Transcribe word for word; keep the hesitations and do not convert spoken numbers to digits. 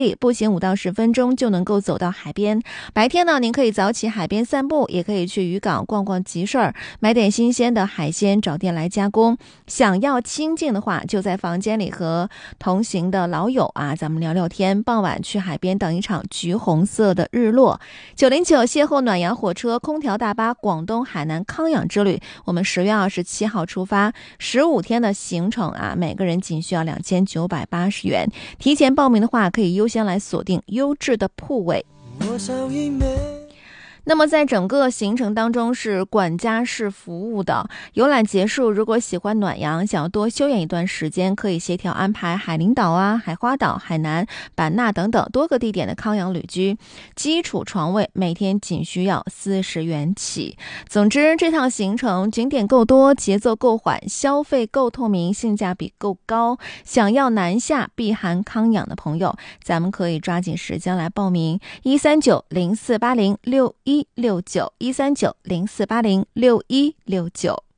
步行五到十分钟就能够走到海边。白天呢，您可以早起海边散步，也可以去渔港逛逛集市儿，买点新鲜的海鲜，找店来加工。想要清静的话，就在房间里和同行的老友啊，咱们聊聊天。傍晚去海边等一场橘红色的日落。九零九邂逅暖阳火车空调大巴广东海南康养之旅，我们十月二十七号出发，十五天的行程啊，每个人仅需要两千九百八十元。提前报名的话，可以优先来锁定优质的铺位。那么在整个行程当中是管家式服务的。游览结束，如果喜欢暖阳，想要多休养一段时间，可以协调安排海陵岛啊、海花岛、海南、版纳等等多个地点的康养旅居，基础床位每天仅需要四十元起。总之，这趟行程景点够多，节奏够缓，消费够透明，性价比够高。想要南下避寒康养的朋友，咱们可以抓紧时间来报名。一三九零四八零六一六九一三九零四八零六一六九。